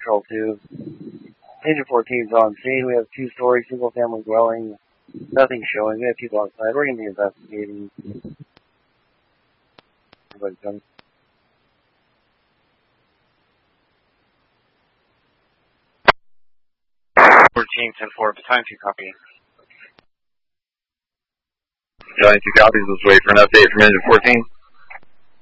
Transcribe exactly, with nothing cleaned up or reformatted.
Control two. Engine fourteen is on scene. We have two-story single-family dwelling. Nothing showing. We have people outside. We're going to be investigating. Everybody's done. fourteen, ten four, time two copy. Johnny, two copies. Let's wait for an update from Engine fourteen.